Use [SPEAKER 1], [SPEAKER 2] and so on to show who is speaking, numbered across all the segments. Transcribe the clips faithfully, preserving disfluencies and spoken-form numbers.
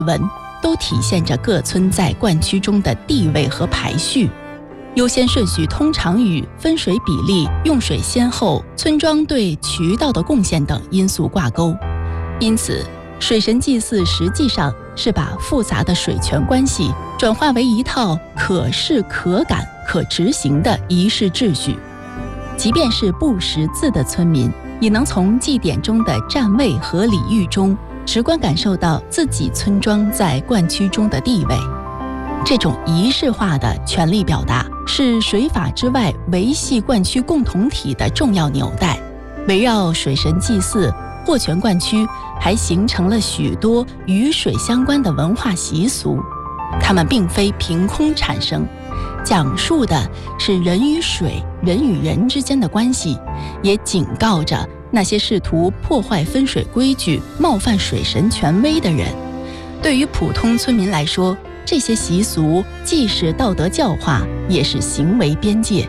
[SPEAKER 1] 文都体现着各村在灌区中的地位和排序。优先顺序通常与分水比例、用水先后、村庄对渠道的贡献等因素挂钩。因此，水神祭祀实际上是把复杂的水权关系转化为一套可视、可感、可执行的仪式秩序。即便是不识字的村民，也能从祭典中的站位和礼遇中，直观感受到自己村庄在灌区中的地位。这种仪式化的权力表达，是水法之外维系灌区共同体的重要纽带。围绕水神祭祀，霍泉灌区还形成了许多与水相关的文化习俗，它们并非凭空产生，讲述的是人与水、人与人之间的关系，也警告着那些试图破坏分水规矩、冒犯水神权威的人。对于普通村民来说，这些习俗既是道德教化，也是行为边界。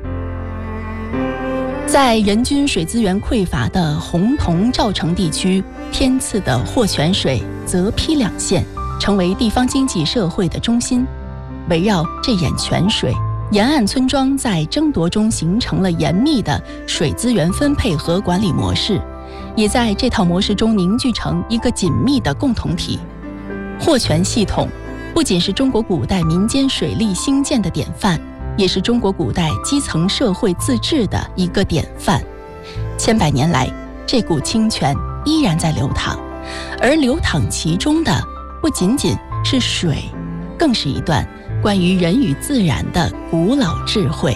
[SPEAKER 1] 在人均水资源匮乏的洪洞赵城地区，天赐的霍泉水泽披两县，成为地方经济社会的中心。围绕这眼泉水，沿岸村庄在争夺中形成了严密的水资源分配和管理模式，也在这套模式中凝聚成一个紧密的共同体。霍泉系统不仅是中国古代民间水利兴建的典范，也是中国古代基层社会自治的一个典范。千百年来，这股清泉依然在流淌，而流淌其中的不仅仅是水，更是一段关于人与自然的古老智慧。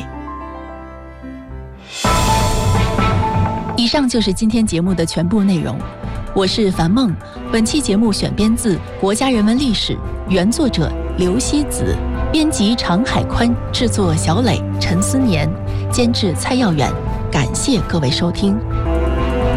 [SPEAKER 1] 以上就是今天节目的全部内容，我是樊梦。本期节目选编自《国家人文历史》，原作者刘希子，编辑常海宽，制作小磊、陈思年，监制蔡耀远。感谢各位收听。